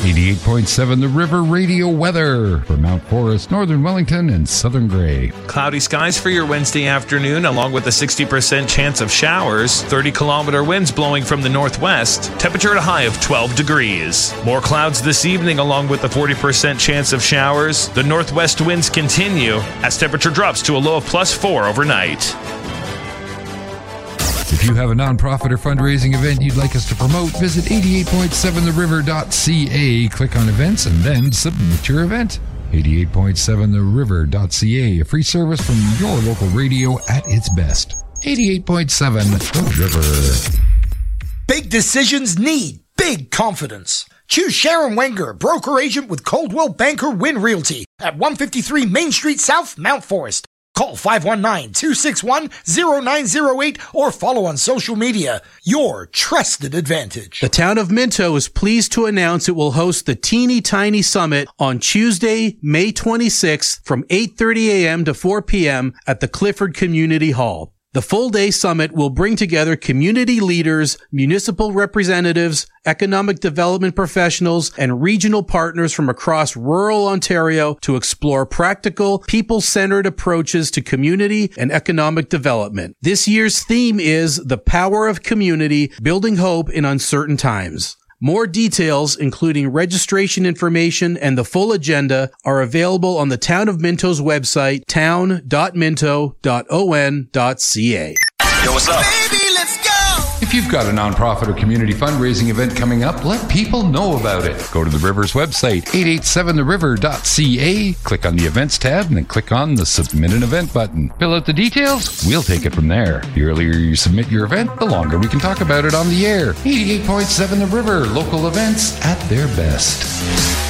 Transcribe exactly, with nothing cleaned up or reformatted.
eighty-eight point seven The River Radio weather for Mount Forest, Northern Wellington, and Southern Grey. Cloudy skies for your Wednesday afternoon, along with a sixty percent chance of showers. thirty kilometer winds blowing from the northwest. Temperature at a high of twelve degrees. More clouds this evening, along with a forty percent chance of showers. The northwest winds continue as temperature drops to a low of plus four overnight. If you have a nonprofit or fundraising event you'd like us to promote, visit eighty-eight point seven the river dot c a, click on events, and then submit your event. eighty-eight point seven the river dot c a, a free service from your local radio at its best. eighty-eight point seven The River. Big decisions need big confidence. Choose Sharon Wenger, broker agent with Coldwell Banker Win Realty at one fifty-three Main Street South, Mount Forest. Call five one nine, two six one, zero nine zero eight or follow on social media. Your trusted advantage. The town of Minto is pleased to announce it will host the Teeny Tiny Summit on Tuesday, May twenty-sixth from eight thirty a.m. to four p.m. at the Clifford Community Hall. The full-day summit will bring together community leaders, municipal representatives, economic development professionals, and regional partners from across rural Ontario to explore practical, people-centered approaches to community and economic development. This year's theme is The Power of Community, Building Hope in Uncertain Times. More details, including registration information and the full agenda, are available on the Town of Minto's website, town dot minto dot o n dot c a. Yo, what's up? Baby, let's go! If you've got a nonprofit or community fundraising event coming up, let people know about it. Go to the River's website, eight eight seven the river dot c a, click on the Events tab, and then click on the Submit an Event button. Fill out the details, we'll take it from there. The earlier you submit your event, the longer we can talk about it on the air. eighty-eight point seven The River, local events at their best.